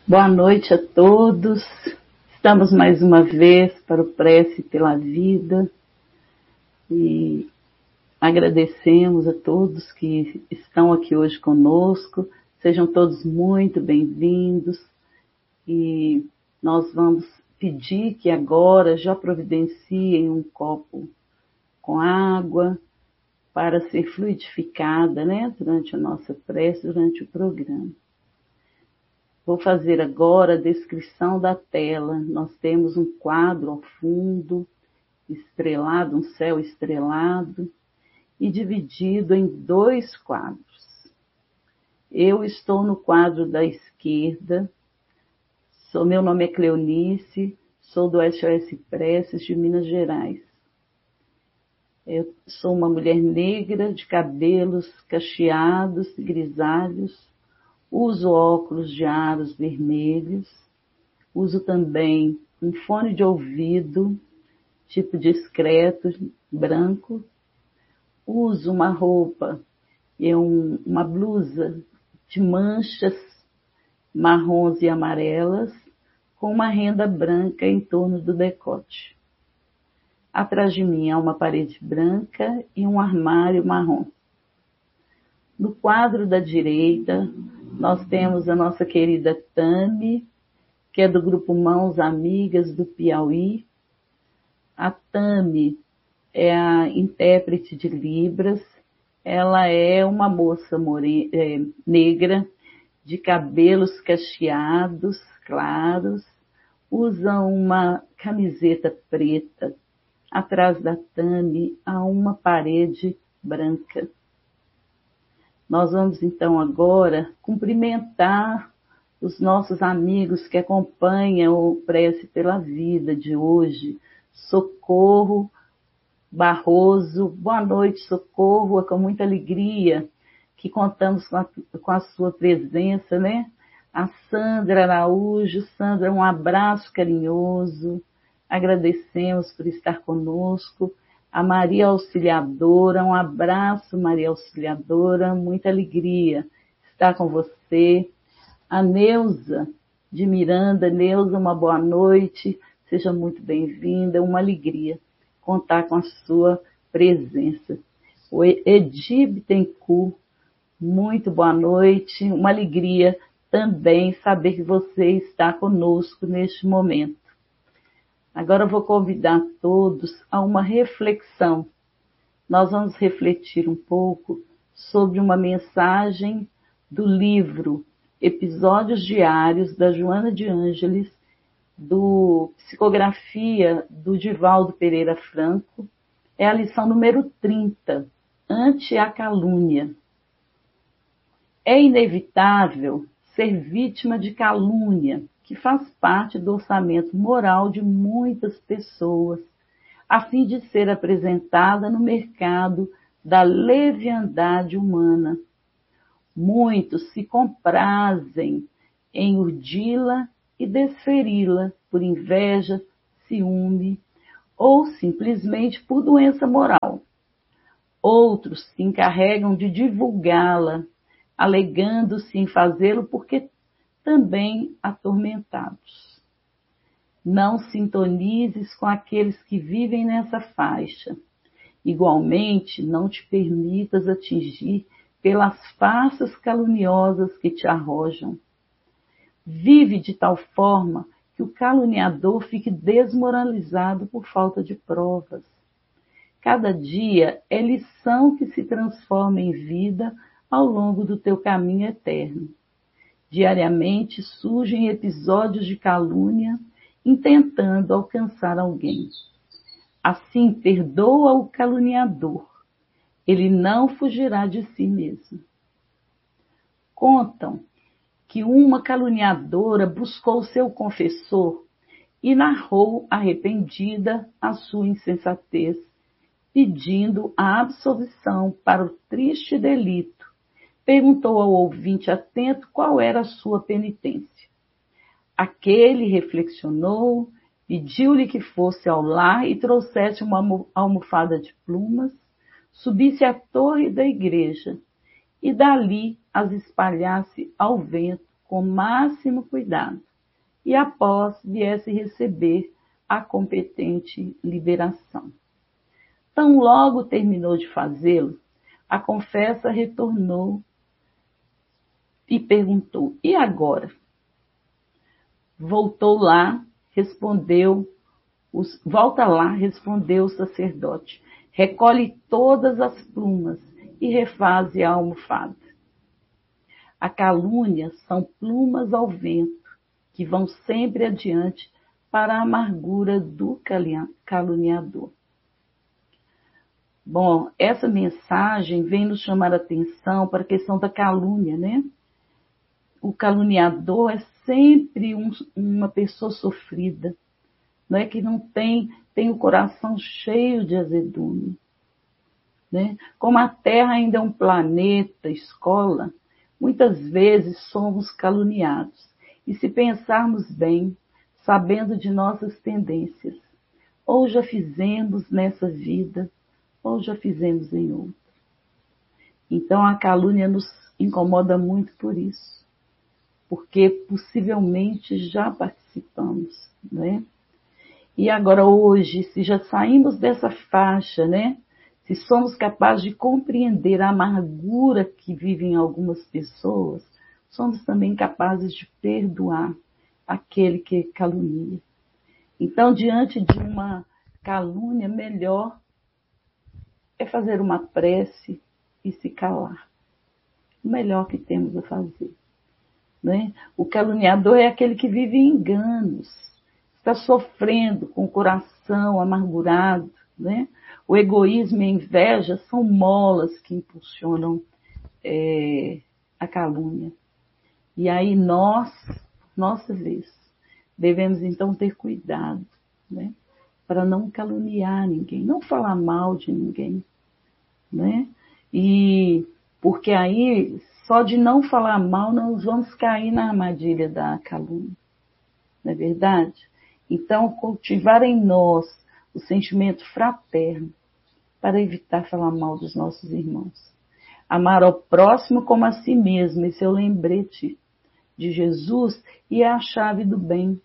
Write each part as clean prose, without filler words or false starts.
Boa noite a todos. Estamos mais uma vez para o Prece pela Vida e agradecemos a todos que estão aqui hoje conosco. Sejam todos muito bem-vindos e nós vamos pedir que agora já providenciem um copo com água para ser fluidificada, durante a nossa prece, durante o programa. Vou fazer agora a descrição da tela. Nós temos um quadro ao fundo, estrelado, um céu estrelado, e dividido em dois quadros. Eu estou no quadro da esquerda. Meu nome é Cleonice, sou do SOS Preces de Minas Gerais. Eu sou uma mulher negra de cabelos cacheados, grisalhos. Uso óculos de aros vermelhos, uso também um fone de ouvido, tipo discreto, branco. Uso uma roupa e uma blusa de manchas marrons e amarelas, com uma renda branca em torno do decote. Atrás de mim há uma parede branca e um armário marrom. No quadro da direita, nós temos a nossa querida Tami, que é do grupo Mãos Amigas do Piauí. A Tami é a intérprete de Libras. Ela é uma moça negra, de cabelos cacheados, claros, usa uma camiseta preta. Atrás da Tami há uma parede branca. Nós vamos então agora cumprimentar os nossos amigos que acompanham o Prece pela Vida de hoje. Socorro Barroso, boa noite, Socorro, é com muita alegria que contamos com a sua presença, A Sandra Araújo, Sandra, um abraço carinhoso, agradecemos por estar conosco. A Maria Auxiliadora, um abraço, Maria Auxiliadora, muita alegria estar com você. A Neuza de Miranda, Neuza, uma boa noite, seja muito bem-vinda, uma alegria contar com a sua presença. O Edi Bittencourt, muito boa noite, uma alegria também saber que você está conosco neste momento. Agora eu vou convidar todos a uma reflexão. Nós vamos refletir um pouco sobre uma mensagem do livro Episódios Diários, da Joana de Ângeles, do Psicografia do Divaldo Pereira Franco. É a lição número 30, Ante a Calúnia. É inevitável ser vítima de calúnia, que faz parte do orçamento moral de muitas pessoas, a fim de ser apresentada no mercado da leviandade humana. Muitos se comprazem em urdí-la e desferi-la por inveja, ciúme ou simplesmente por doença moral. Outros se encarregam de divulgá-la, alegando-se em fazê-lo porque também atormentados. Não sintonizes com aqueles que vivem nessa faixa. Igualmente, não te permitas atingir pelas farsas caluniosas que te arrojam. Vive de tal forma que o caluniador fique desmoralizado por falta de provas. Cada dia é lição que se transforma em vida ao longo do teu caminho eterno. Diariamente surgem episódios de calúnia intentando alcançar alguém. Assim, perdoa o caluniador. Ele não fugirá de si mesmo. Contam que uma caluniadora buscou seu confessor e narrou arrependida a sua insensatez, pedindo a absolvição para o triste delito. Perguntou ao ouvinte atento qual era a sua penitência. Aquele reflexionou, pediu-lhe que fosse ao lar e trouxesse uma almofada de plumas, subisse à torre da igreja e dali as espalhasse ao vento com máximo cuidado e após viesse receber a competente liberação. Tão logo terminou de fazê-lo, a confessa retornou e perguntou: e agora? Volta lá, respondeu o sacerdote. Recolhe todas as plumas e refaze a almofada. A calúnia são plumas ao vento, que vão sempre adiante para a amargura do caluniador. Bom, essa mensagem vem nos chamar a atenção para a questão da calúnia, né? O caluniador é sempre uma pessoa sofrida, não é que não tem o coração cheio de azedume, né? Como a Terra ainda é um planeta, escola, muitas vezes somos caluniados. E se pensarmos bem, sabendo de nossas tendências, ou já fizemos nessa vida, ou já fizemos em outra. Então a calúnia nos incomoda muito por isso, porque possivelmente já participamos, né? E agora hoje, se já saímos dessa faixa, né? Se somos capazes de compreender a amargura que vivem algumas pessoas, somos também capazes de perdoar aquele que calunia. Então, diante de uma calúnia, melhor é fazer uma prece e se calar. O melhor que temos a fazer, né? O caluniador é aquele que vive em enganos, está sofrendo com o coração amargurado, né? O egoísmo e a inveja são molas que impulsionam a calúnia. E aí nossa vez, devemos então ter cuidado, né? Para não caluniar ninguém, não falar mal de ninguém, né? E porque aí, só de não falar mal, nós vamos cair na armadilha da calúnia, não é verdade? Então, cultivar em nós o sentimento fraterno para evitar falar mal dos nossos irmãos. Amar ao próximo como a si mesmo, esse é o lembrete de Jesus e é a chave do bem.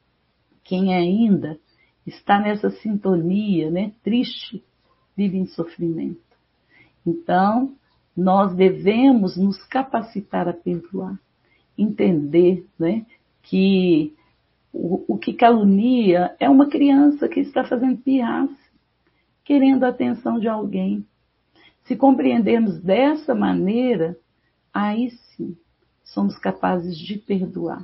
Quem ainda está nessa sintonia, né, triste, vive em sofrimento. Então, nós devemos nos capacitar a perdoar, entender, né, que o que calunia é uma criança que está fazendo pirraça, querendo a atenção de alguém. Se compreendermos dessa maneira, aí sim somos capazes de perdoar,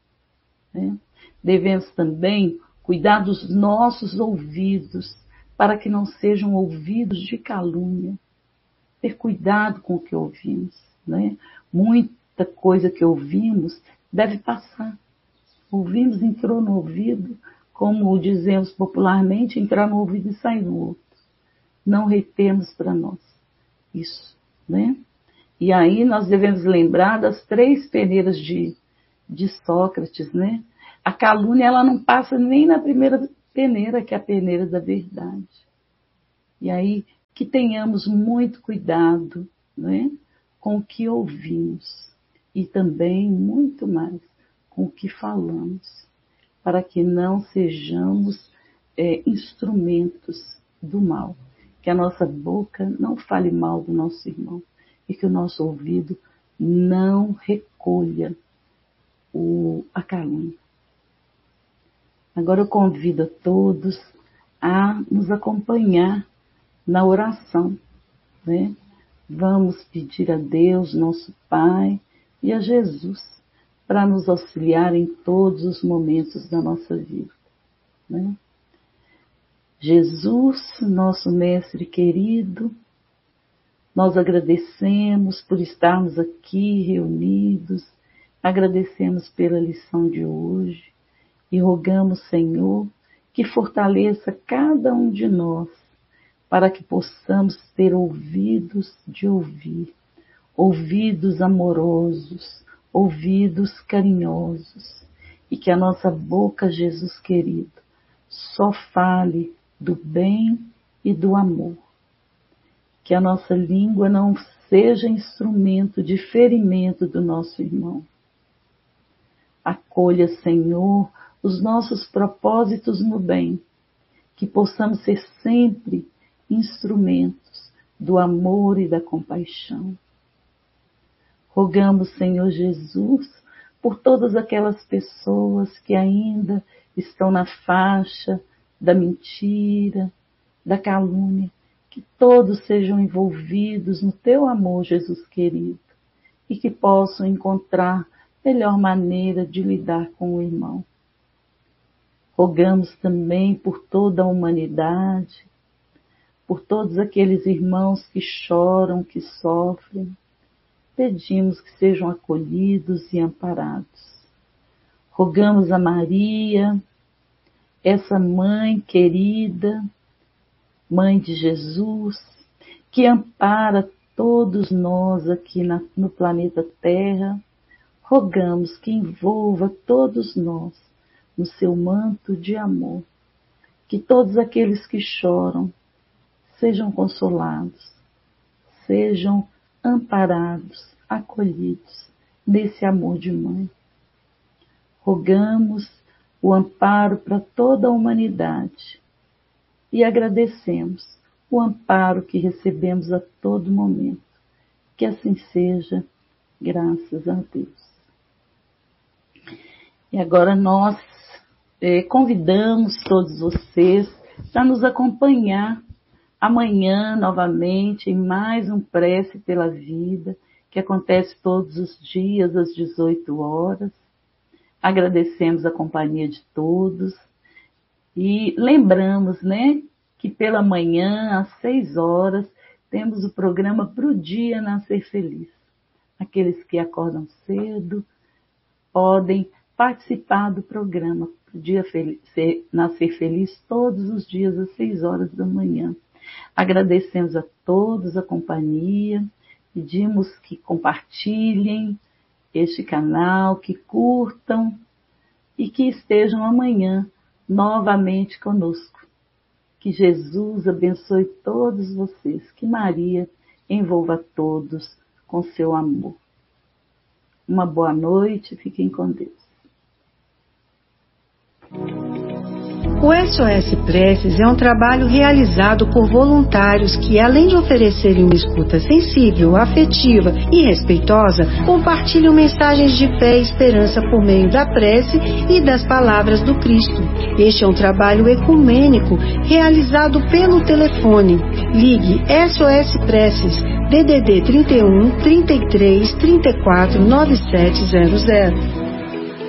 né? Devemos também cuidar dos nossos ouvidos, para que não sejam ouvidos de calúnia. Ter cuidado com o que ouvimos, né? Muita coisa que ouvimos deve passar. Ouvimos, entrou no ouvido, como dizemos popularmente, entrar no ouvido e sair no outro. Não retemos para nós isso, né? E aí nós devemos lembrar das 3 peneiras de Sócrates, né? A calúnia, ela não passa nem na primeira peneira, que é a peneira da verdade. E aí, que tenhamos muito cuidado, né, com o que ouvimos e também, muito mais, com o que falamos, para que não sejamos instrumentos do mal. Que a nossa boca não fale mal do nosso irmão e que o nosso ouvido não recolha a calúnia. Agora eu convido a todos a nos acompanhar na oração, né? Vamos pedir a Deus, nosso Pai, e a Jesus, para nos auxiliar em todos os momentos da nossa vida, né? Jesus, nosso Mestre querido, nós agradecemos por estarmos aqui reunidos, agradecemos pela lição de hoje e rogamos, Senhor, que fortaleça cada um de nós, para que possamos ter ouvidos de ouvir, ouvidos amorosos, ouvidos carinhosos, e que a nossa boca, Jesus querido, só fale do bem e do amor. Que a nossa língua não seja instrumento de ferimento do nosso irmão, Acolha, Senhor, os nossos propósitos no bem, que possamos ser sempre instrumentos do amor e da compaixão. Rogamos, Senhor Jesus, por todas aquelas pessoas que ainda estão na faixa da mentira, da calúnia, que todos sejam envolvidos no Teu amor, Jesus querido, e que possam encontrar melhor maneira de lidar com o irmão. Rogamos também por toda a humanidade, por todos aqueles irmãos que choram, que sofrem. Pedimos que sejam acolhidos e amparados. Rogamos a Maria, essa mãe querida, mãe de Jesus, que ampara todos nós aqui no planeta Terra. Rogamos que envolva todos nós no seu manto de amor, que todos aqueles que choram sejam consolados, sejam amparados, acolhidos nesse amor de mãe. Rogamos o amparo para toda a humanidade e agradecemos o amparo que recebemos a todo momento. Que assim seja, graças a Deus. E agora nós convidamos todos vocês para nos acompanhar amanhã novamente em mais um Prece pela Vida, que acontece todos os dias às 18 horas. Agradecemos a companhia de todos e lembramos, né, que pela manhã às 6 horas temos o programa Pro Dia Nascer Feliz. Aqueles que acordam cedo podem participar do programa Pro Dia Nascer Feliz todos os dias às 6 horas da manhã. Agradecemos a todos a companhia, pedimos que compartilhem este canal, que curtam e que estejam amanhã novamente conosco. Que Jesus abençoe todos vocês, que Maria envolva todos com seu amor. Uma boa noite, fiquem com Deus. O SOS Preces é um trabalho realizado por voluntários que, além de oferecerem uma escuta sensível, afetiva e respeitosa, compartilham mensagens de fé e esperança por meio da prece e das palavras do Cristo. Este é um trabalho ecumênico realizado pelo telefone. Ligue SOS Preces, DDD 31 33 34 9700.